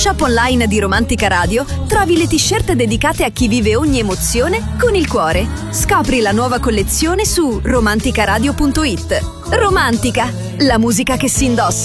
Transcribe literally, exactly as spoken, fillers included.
shop online di Romantica Radio trovi le t-shirt dedicate a chi vive ogni emozione con il cuore. Scopri la nuova collezione su romanticaradio punto it. Romantica, la musica che si indossa.